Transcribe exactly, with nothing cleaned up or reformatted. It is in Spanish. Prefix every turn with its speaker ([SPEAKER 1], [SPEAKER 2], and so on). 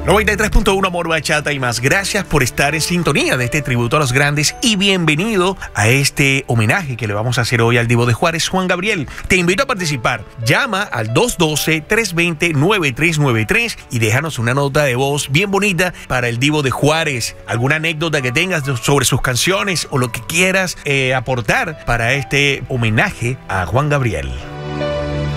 [SPEAKER 1] noventa y tres punto uno Amor, Bachata y más. Gracias por estar en sintonía de este tributo a los grandes y bienvenido a este homenaje que le vamos a hacer hoy al Divo de Juárez, Juan Gabriel. Te invito a participar. Llama al dos uno dos, tres dos cero, nueve tres nueve tres y déjanos una nota de voz bien bonita para el Divo de Juárez. Alguna anécdota que tengas sobre sus canciones o lo que quieras eh, aportar para este homenaje a Juan Gabriel.